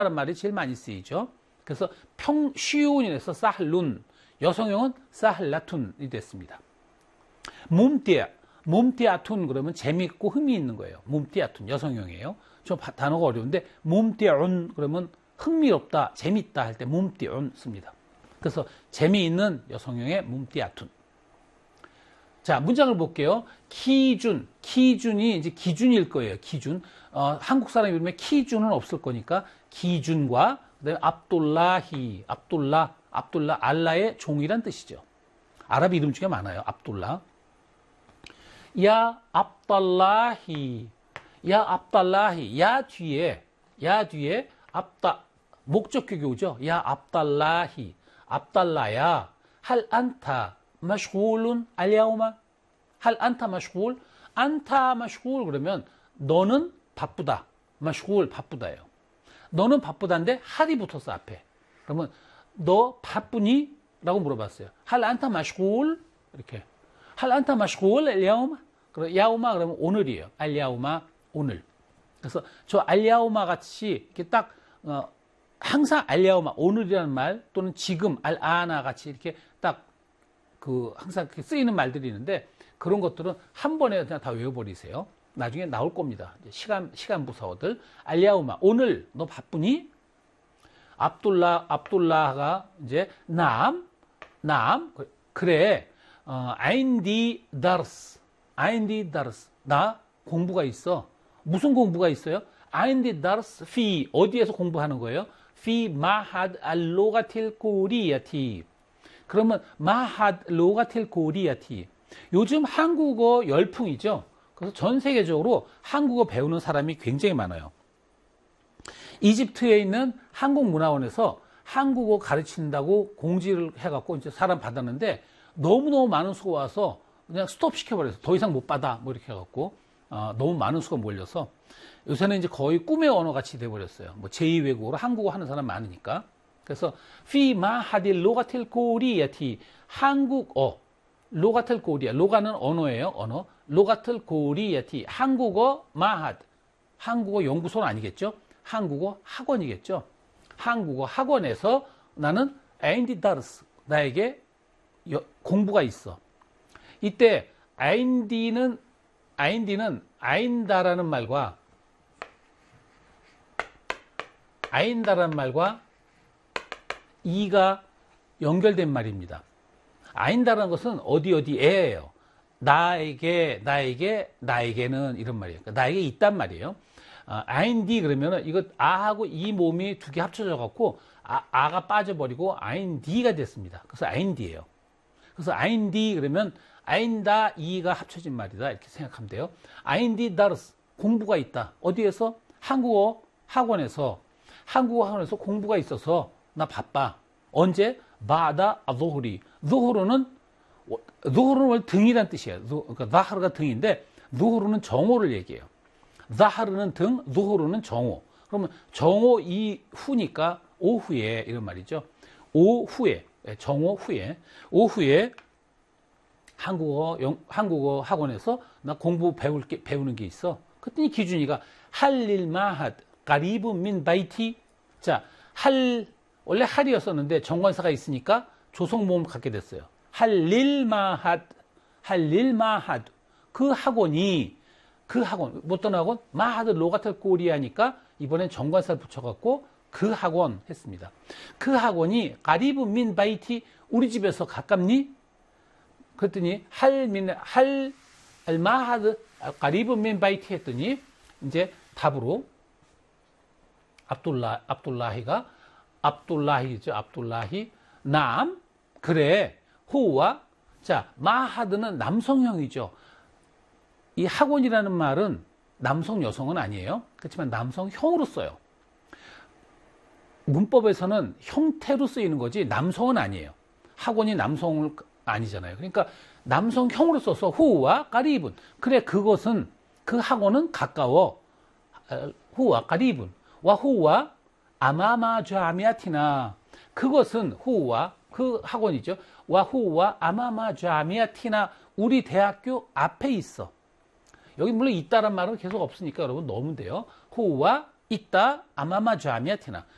라는 말이 제일 많이 쓰이죠. 그래서 쉬운이라서 사할룬, 여성형은 사할라툰이 됐습니다. 뭄띠아툰 그러면 재미있고 흥미 있는 거예요. 뭄띠아툰 여성형이에요. 좀 단어가 어려운데 뭄띠온 그러면 흥미롭다, 재밌다 할 때 뭄띠온 씁니다. 그래서 재미있는 여성형의 뭄띠아툰. 자, 문장을 볼게요. 키준이 이제 기준일 거예요. 기준. 한국 사람 이름에 키준은 없을 거니까 기준과 그다음에 압둘라, 알라의 종이란 뜻이죠. 아랍 이름 중에 많아요. 압둘라. 야 압달라히, 야 뒤에 목적격이 오죠. 야 압달라야, 할 안타 마슈울은 알야우마, 할 안타 마슈울, 안타 마슈울 그러면 너는 바쁘다, 마슈울 바쁘다예요. 너는 바쁘다인데 할이 붙었어 앞에. 그러면 너 바쁘니? 라고 물어봤어요. 할 안타 마슈울 이렇게. 할 안타 마슈울 알야우마, 야우마 그러면 오늘이에요. 알야우마 오늘. 그래서 저 알야우마 같이 이렇게 딱 항상 알야우마 오늘이라는 말 또는 지금 알아나 같이 이렇게 딱 항상 이렇게 쓰이는 말들이 있는데 그런 것들은 한 번에 그냥 다 외워버리세요. 나중에 나올 겁니다. 시간 부사어들. 알야우마 오늘 너 바쁘니? 압둘라가 이제 남 그래. 아인디 다르스 나 공부가 있어. 무슨 공부가 있어요? 아인디 다르스 피 어디에서 공부하는 거예요? 피 마하드 알로가틸 코리아티. 그러면 마하드 로가틸 코리아티. 요즘 한국어 열풍이죠. 그래서 전 세계적으로 한국어 배우는 사람이 굉장히 많아요. 이집트에 있는 한국문화원에서 한국어 가르친다고 공지를 해갖고 이제 사람 받았는데 너무너무 많은 수가 와서 그냥 스톱 시켜버려서 더 이상 못 받아 뭐 이렇게 해갖고 너무 많은 수가 몰려서 요새는 이제 거의 꿈의 언어 같이 돼버렸어요. 뭐 제2외국어로 한국어 하는 사람 많으니까. 그래서 피 마하딜 로가틸 코리아티 한국어 로가틸 코리아 로가는 언어예요. 언어 로가틸 코리아티 한국어 마하드 한국어 연구소는 아니겠죠. 한국어 학원이겠죠. 한국어 학원에서 나는 아인디다르스 나에게 공부가 있어. 이때 아인디는 아인다라는 말과 이가 연결된 말입니다. 아인다라는 것은 어디에예요. 나에게는 이런 말이에요. 그러니까 나에게 있단 말이에요. 아인디 그러면은 이거 아하고 이 몸이 두 개 합쳐져 갖고 아가 빠져버리고 아인디가 됐습니다. 그래서 아인디예요. 그래서 아인디 그러면 아인다 이가 합쳐진 말이다 이렇게 생각하면 돼요. 아인디 다르스 공부가 있다. 어디에서? 한국어 학원에서 공부가 있어서 나 바빠. 언제? 바다 아조후리. 조후르는 원래 등이란 뜻이에요. 그러니까 자하르가 등인데 조후르는 정오를 얘기해요. 자하르는 등, 조후르는 정오. 그러면 정오 이후니까 오후에 이런 말이죠. 오후에 정오 후에 오후에 한국어 학원에서 나 공부 배우는 게 있어. 그랬더니 기준이가 할릴 마하드 가리브 민 바이티. 자, 원래 할이었었는데 정관사가 있으니까 조성모음 갖게 됐어요. 할릴 마하드 그 학원 어떤 학원? 마하드 로가탈 꼬리아니까 이번엔 정관사를 붙여갖고 그 학원 했습니다. 그 학원이 가리브 민 바이티 우리 집에서 가깝니? 그랬더니 마하드 가리브 민 바이티 했더니 이제 답으로 압둘라히죠. 남 그래 후와 자 마하드는 남성형이죠. 이 학원이라는 말은 남성 여성은 아니에요. 그렇지만 남성형으로 써요. 문법에서는 형태로 쓰이는 거지 남성은 아니에요. 학원이 남성은 아니잖아요. 그러니까 남성형으로 써서 후와 까리분 그래 그것은 그 학원은 가까워. 후와 까리분 와 후와 아마마 좌미아티나 그것은 후와 그 학원이죠. 와 후와 아마마 좌미아티나 우리 대학교 앞에 있어. 여기 물론 있다란 말은 계속 없으니까 여러분 넣으면 돼요. 후와 있다 아마마 좌미아티나